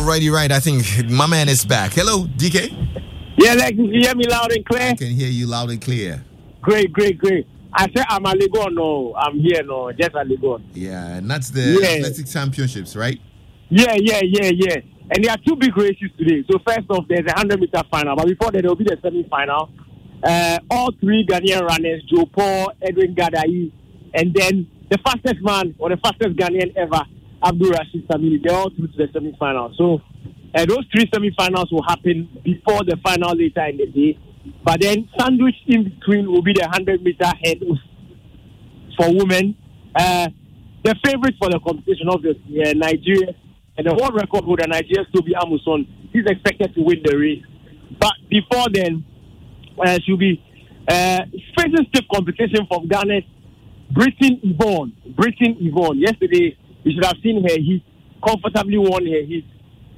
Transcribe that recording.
already right. I think my man is back. Hello, DK. Yeah, like you hear me loud and clear. I can hear you loud and clear. Great. I said I'm a Legon. No, I'm here. No, just a Legon. Yeah, and that's the athletic championships, right? Yeah. And there are two big races today. So first off, there's a 100-meter final, but before that, there will be the semi-final. All three Ghanaian runners, Joe Paul, Edwin Gadai, and then the fastest man or the fastest Ghanaian ever, Abdul Rashid Samini. They're all through to the semi-final. So those three semi-finals will happen before the final later in the day. But then sandwiched in between will be the 100-meter hurdles for women. The favorite for the competition, obviously, Nigeria. And the world record holder, Nigeria's Toby Amuson, he's expected to win the race. But before then, she'll be facing stiff competition from Ghana's Britain Yvonne. Yesterday, you should have seen her heat, comfortably won her heat.